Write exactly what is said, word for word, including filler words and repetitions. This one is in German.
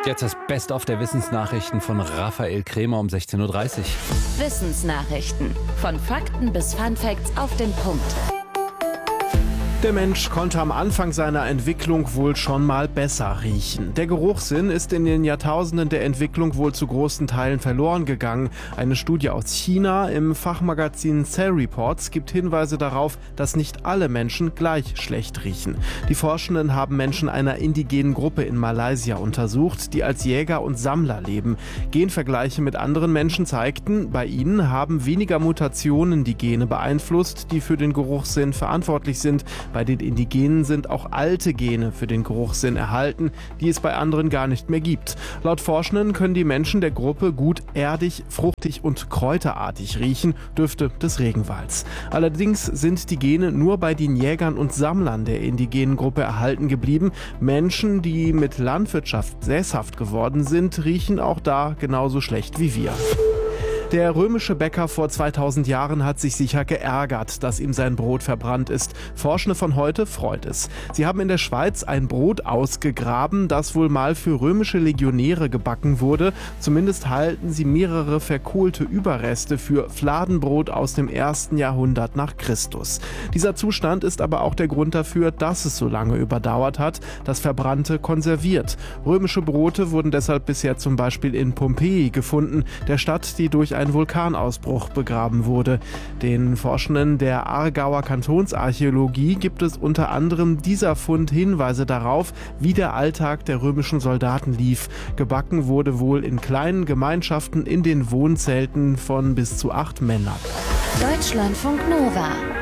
Jetzt das Best-of der Wissensnachrichten von Raphael Krämer um sechzehn Uhr dreißig. Wissensnachrichten. Von Fakten bis Funfacts auf den Punkt. Der Mensch konnte am Anfang seiner Entwicklung wohl schon mal besser riechen. Der Geruchssinn ist in den Jahrtausenden der Entwicklung wohl zu großen Teilen verloren gegangen. Eine Studie aus China im Fachmagazin Cell Reports gibt Hinweise darauf, dass nicht alle Menschen gleich schlecht riechen. Die Forschenden haben Menschen einer indigenen Gruppe in Malaysia untersucht, die als Jäger und Sammler leben. Genvergleiche mit anderen Menschen zeigten, bei ihnen haben weniger Mutationen die Gene beeinflusst, die für den Geruchssinn verantwortlich sind. Bei den Indigenen sind auch alte Gene für den Geruchssinn erhalten, die es bei anderen gar nicht mehr gibt. Laut Forschenden können die Menschen der Gruppe gut erdig, fruchtig und kräuterartig riechen, Düfte des Regenwalds. Allerdings sind die Gene nur bei den Jägern und Sammlern der indigenen Gruppe erhalten geblieben. Menschen, die mit Landwirtschaft sesshaft geworden sind, riechen auch da genauso schlecht wie wir. Der römische Bäcker vor zweitausend Jahren hat sich sicher geärgert, dass ihm sein Brot verbrannt ist. Forschende von heute freut es. Sie haben in der Schweiz ein Brot ausgegraben, das wohl mal für römische Legionäre gebacken wurde. Zumindest halten sie mehrere verkohlte Überreste für Fladenbrot aus dem ersten Jahrhundert nach Christus. Dieser Zustand ist aber auch der Grund dafür, dass es so lange überdauert hat. Das Verbrannte konserviert. Römische Brote wurden deshalb bisher zum Beispiel in Pompeji gefunden, der Stadt, die durch ein Vulkanausbruch begraben wurde. Den Forschenden der Aargauer Kantonsarchäologie gibt es unter anderem dieser Fund Hinweise darauf, wie der Alltag der römischen Soldaten lief. Gebacken wurde wohl in kleinen Gemeinschaften in den Wohnzelten von bis zu acht Männern. Deutschlandfunk Nova